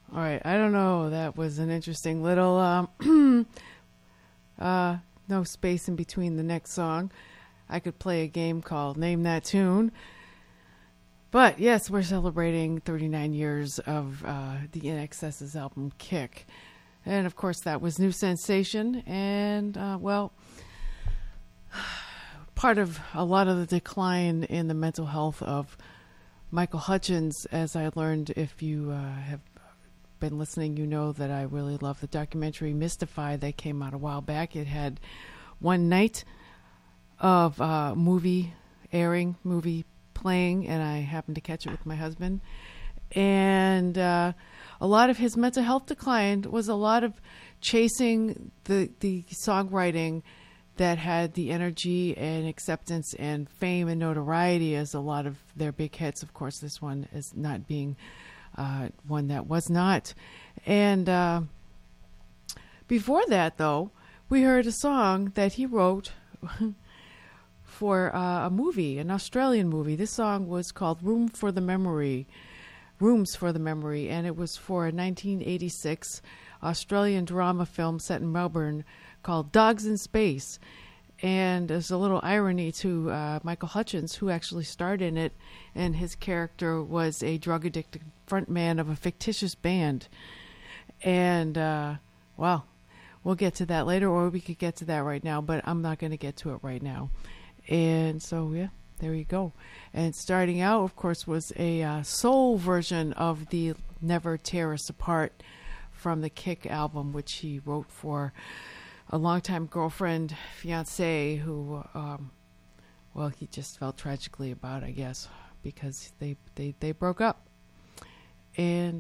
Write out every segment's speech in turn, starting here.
All right. I don't know. That was an interesting little no space in between the next song. I could play a game called Name That Tune. But yes, we're celebrating 39 years of the INXS's album Kick. And of course, that was New Sensation. And, part of a lot of the decline in the mental health of Michael Hutchence, as I learned, if you have been listening, you know that I really love the documentary Mystify that came out a while back. It had one night of movie playing, and I happened to catch it with my husband. And a lot of his mental health decline was a lot of chasing the songwriting that had the energy and acceptance and fame and notoriety as a lot of their big hits. Of course, this one is not being one that was not. And before that, though, we heard a song that he wrote for a movie, an Australian movie. This song was called Rooms for the Memory, and it was for a 1986 Australian drama film set in Melbourne called Dogs in Space. And there's a little irony to Michael Hutchence, who actually starred in it, and his character was a drug-addicted frontman of a fictitious band. And, we'll get to that later, or we could get to that right now, but I'm not going to get to it right now. And so, yeah, there you go. And starting out, of course, was a soul version of the Never Tear Us Apart from the Kick album, which he wrote for a longtime girlfriend, fiance, who, he just felt tragically about, I guess, because they broke up. And,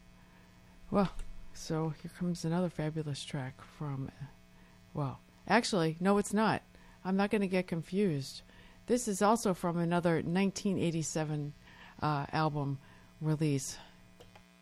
so here comes another fabulous track from, actually, no, it's not. I'm not going to get confused. This is also from another 1987 album release.